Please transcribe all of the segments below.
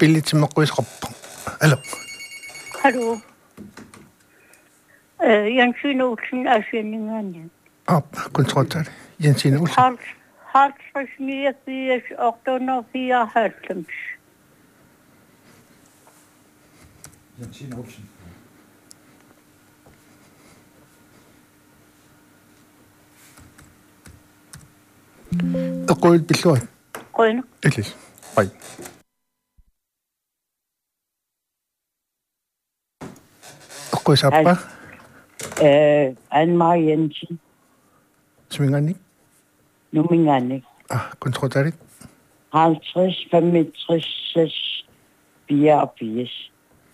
Spillitsimaqquisqarpa. Hallo. Hallo. Jensine Olsen Asjønningen. Kontroltale. Jensine Olsen. 50 894. Jensine Olsen. Eqquit pilluat. Grønne. Illis. Pai. Eqquisappa. Anne-Marie Jensen. Svingannik. Numinganik. Kontroltale. 50, 65, 6, 84.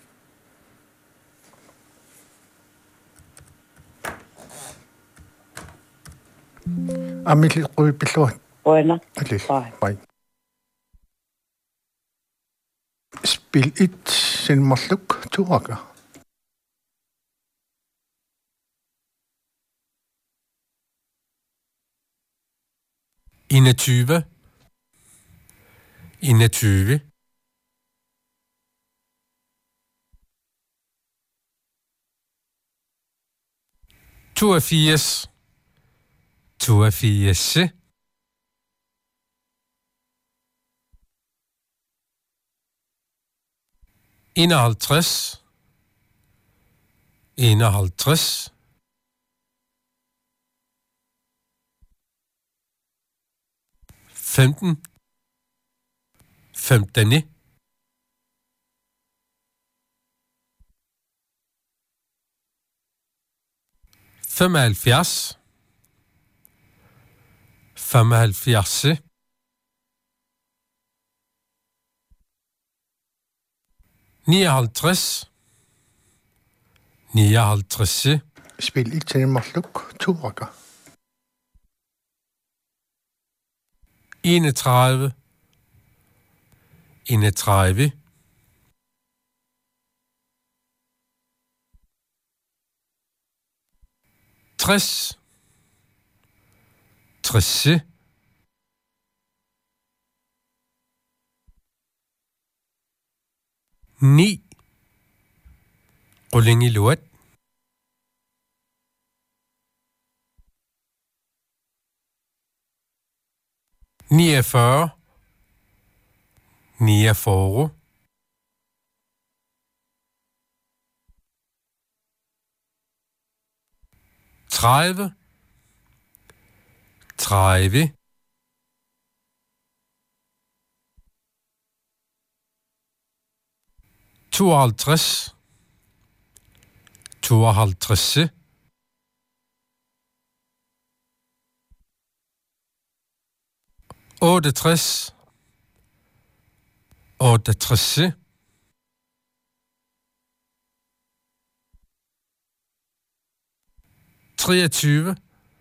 Amil eqquit pilluat. Grønne. Illis. Pai. Pai. Spil 1 sinmarluk tuaga. Enogtyve. 82. 82. 51. 51. 15. 15. 75. 75. 59. 59. Spil 1 sinmarluk tuaga. 31. 31. 60. 60. 9. Rulling i luet. 49. 49. 30. 30. 52. 52. 68. 68. 23.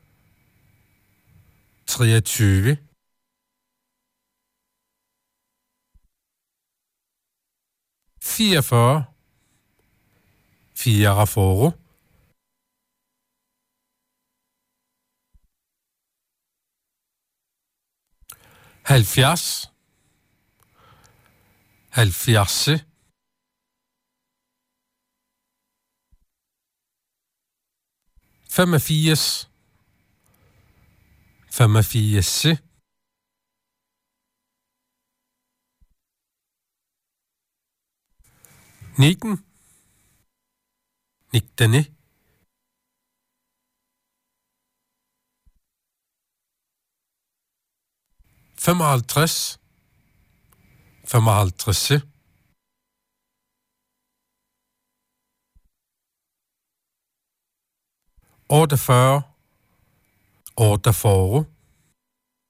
23. 44. 44. 70. 70. 85. 85. 19. 19. 55. 55. 48. 48.